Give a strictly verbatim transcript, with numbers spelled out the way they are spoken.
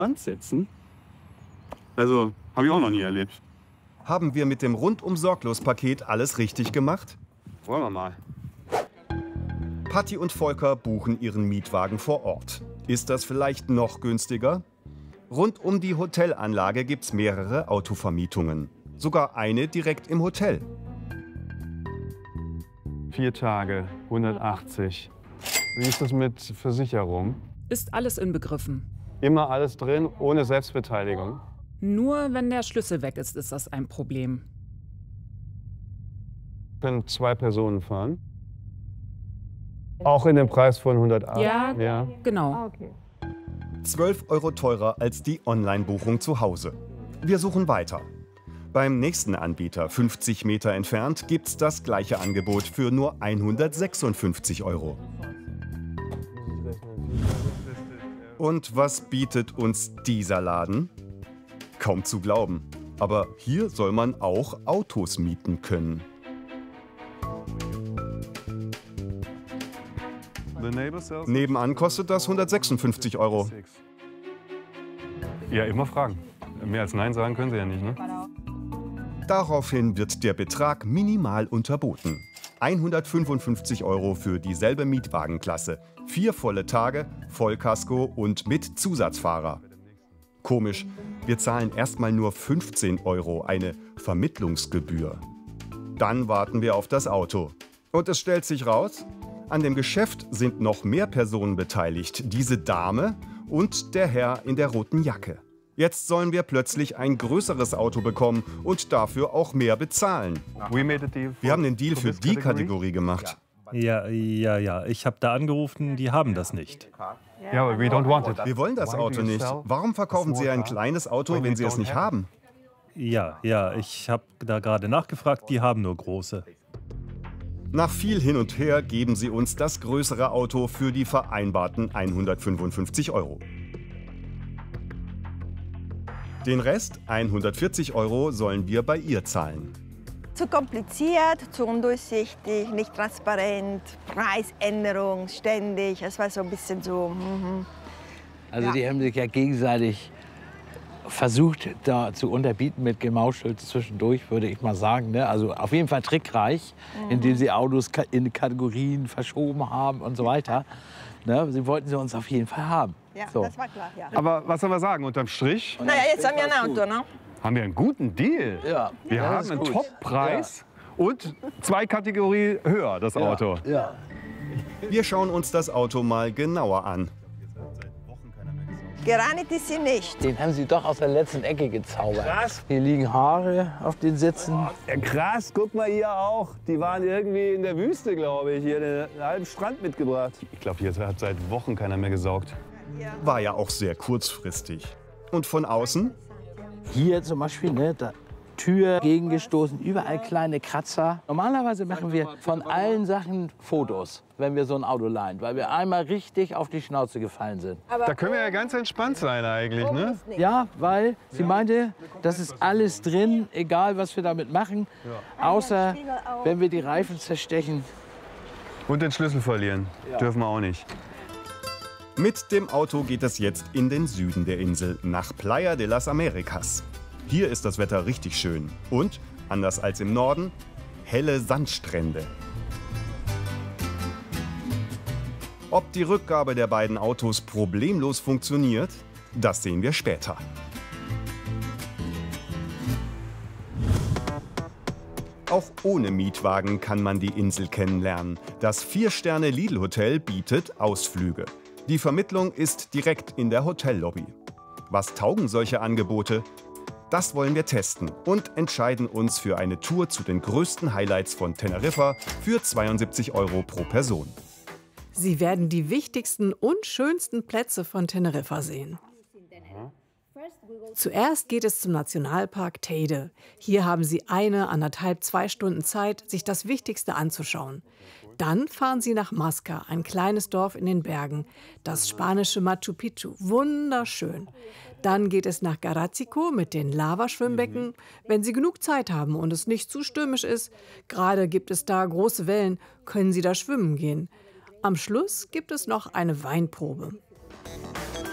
ansetzen? Also, habe ich auch noch nie erlebt. Haben wir mit dem Rundum-Sorglos-Paket alles richtig gemacht? Wollen wir mal. Patti und Volker buchen ihren Mietwagen vor Ort. Ist das vielleicht noch günstiger? Rund um die Hotelanlage gibt's mehrere Autovermietungen. Sogar eine direkt im Hotel. Vier Tage, hundertachtzig. Wie ist das mit Versicherung? Ist alles inbegriffen. Immer alles drin, ohne Selbstbeteiligung. Nur wenn der Schlüssel weg ist, ist das ein Problem. Können zwei Personen fahren? Auch in dem Preis von hundertachtzig? Ja, ja. Genau. zwölf Euro teurer als die Online-Buchung zu Hause. Wir suchen weiter. Beim nächsten Anbieter, fünfzig Meter entfernt, gibt's das gleiche Angebot für nur hundertsechsundfünfzig Euro. Und was bietet uns dieser Laden? Kaum zu glauben. Aber hier soll man auch Autos mieten können. Nebenan kostet das hundertsechsundfünfzig Euro. Ja, immer fragen. Mehr als Nein sagen können Sie ja nicht, ne? Daraufhin wird der Betrag minimal unterboten. hundertfünfundfünfzig Euro für dieselbe Mietwagenklasse. Vier volle Tage, Vollkasko und mit Zusatzfahrer. Komisch, wir zahlen erstmal nur fünfzehn Euro, eine Vermittlungsgebühr. Dann warten wir auf das Auto. Und es stellt sich raus, an dem Geschäft sind noch mehr Personen beteiligt. Diese Dame und der Herr in der roten Jacke. Jetzt sollen wir plötzlich ein größeres Auto bekommen und dafür auch mehr bezahlen. Wir haben den Deal für die Kategorie gemacht. Ja, ja, ja. Ich habe da angerufen, die haben das nicht. Ja, aber we don't want it. Wir wollen das Auto nicht. Warum verkaufen Sie ein kleines Auto, wenn Sie es nicht haben? Ja, ja, ich habe da gerade nachgefragt, die haben nur große. Nach viel hin und her geben Sie uns das größere Auto für die vereinbarten hundertfünfundfünfzig Euro. Den Rest, hundertvierzig Euro, sollen wir bei ihr zahlen. Zu kompliziert, zu undurchsichtig, nicht transparent, Preisänderung ständig. Es war so ein bisschen so. Mm-hmm. Also ja. Die haben sich ja gegenseitig versucht, da zu unterbieten mit Gemauschel zwischendurch, würde ich mal sagen. Ne? Also auf jeden Fall trickreich, mhm. indem sie Autos in Kategorien verschoben haben und so weiter. Ne? Sie wollten sie uns auf jeden Fall haben. Ja, so. Das war klar, ja. Aber was soll man sagen, unterm Strich? Na ja, jetzt haben wir ein Auto, ne? Haben wir einen guten Deal. Ja. Wir ja, haben einen gut. Top-Preis ja. und zwei Kategorien höher, das ja. Auto. Ja. Wir schauen uns das Auto mal genauer an. Gereinigt ist sie nicht. Den haben sie doch aus der letzten Ecke gezaubert. Krass. Hier liegen Haare auf den Sitzen. Ja, krass, guck mal hier auch. Die waren irgendwie in der Wüste, glaube ich. Hier einen halben Strand mitgebracht. Ich glaube, hier hat seit Wochen keiner mehr gesaugt. War ja auch sehr kurzfristig. Und von außen? Hier zum Beispiel, ne, da Tür gegengestoßen, überall kleine Kratzer. Normalerweise machen wir von allen Sachen Fotos, wenn wir so ein Auto leihen, weil wir einmal richtig auf die Schnauze gefallen sind. Aber Da können wir ja ganz entspannt sein eigentlich, ne? Ja, weil sie meinte, das ist alles drin, egal was wir damit machen, außer wenn wir die Reifen zerstechen. Und den Schlüssel verlieren. Ja. Dürfen wir auch nicht. Mit dem Auto geht es jetzt in den Süden der Insel, nach Playa de las Americas. Hier ist das Wetter richtig schön. Und, anders als im Norden, helle Sandstrände. Ob die Rückgabe der beiden Autos problemlos funktioniert, das sehen wir später. Auch ohne Mietwagen kann man die Insel kennenlernen. Das Vier-Sterne-Lidl-Hotel bietet Ausflüge. Die Vermittlung ist direkt in der Hotellobby. Was taugen solche Angebote? Das wollen wir testen und entscheiden uns für eine Tour zu den größten Highlights von Teneriffa für zweiundsiebzig Euro pro Person. Sie werden die wichtigsten und schönsten Plätze von Teneriffa sehen. Zuerst geht es zum Nationalpark Teide. Hier haben Sie eine, anderthalb, zwei Stunden Zeit, sich das Wichtigste anzuschauen. Dann fahren Sie nach Masca, ein kleines Dorf in den Bergen. Das spanische Machu Picchu, wunderschön. Dann geht es nach Garatzico mit den Lavaschwimmbecken. Wenn Sie genug Zeit haben und es nicht zu stürmisch ist, gerade gibt es da große Wellen, können Sie da schwimmen gehen. Am Schluss gibt es noch eine Weinprobe.